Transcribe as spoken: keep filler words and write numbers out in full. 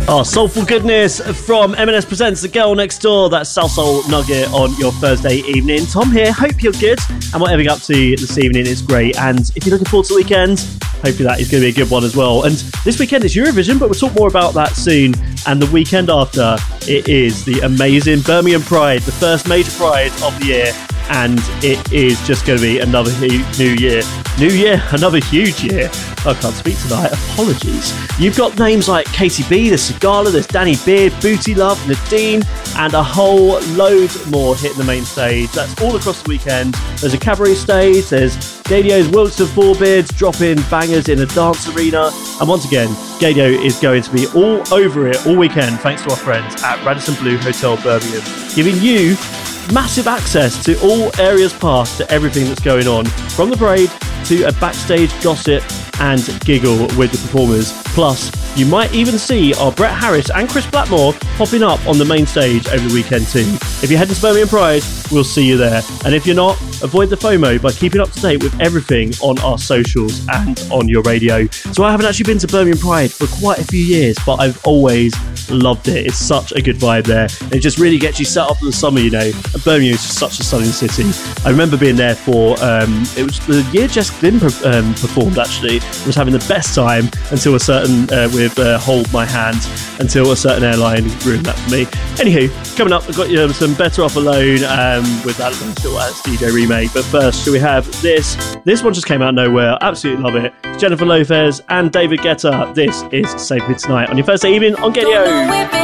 Oh, soulful goodness from M and S presents The Girl Next Door. That's South Soul Nugget on your Thursday evening. Tom here. Hope you're good. And whatever you're up to this evening is great. And if you're looking forward to the weekend, hopefully that is going to be a good one as well. And this weekend is Eurovision, but we'll talk more about that soon. And the weekend after, it is the amazing Birmingham Pride, the first major Pride of the year. And it is just going to be another hu- new year. New year, another huge year. I can't speak tonight, apologies. You've got names like Katie B, there's Sigala, there's Danny Beard, Booty Love, Nadine, and a whole load more hitting the main stage. That's all across the weekend. There's a cabaret stage, there's Gadio's Wilkes and Fourbeards dropping bangers in a dance arena. And once again, Gadio is going to be all over it all weekend, thanks to our friends at Radisson Blu Hotel Birmingham, giving you massive access to all areas past, to everything that's going on, from the parade to a backstage gossip and giggle with the performers. Plus, you might even see our Brett Harris and Chris Blackmore popping up on the main stage over the weekend too. If you're heading to Birmingham Pride, we'll see you there. And if you're not, avoid the FOMO by keeping up to date with everything on our socials and on your radio. So I haven't actually been to Birmingham Pride for quite a few years, but I've always loved it. It's such a good vibe there. It just really gets you set up for the summer, you know. And Birmingham is just such a stunning city. I remember being there for, um, it was the year Jess Glynn um, performed actually. Was having the best time until a certain, uh, with uh, Hold My Hand, until a certain airline ruined that for me. Anywho, coming up, I've got you some Better Off Alone um, with that little uh, D J remake. But first, shall we have this? This one just came out of nowhere. Absolutely love it. It's Jennifer Lopez and David Guetta. This is Save Me Tonight on your Thursday evening on Gadio.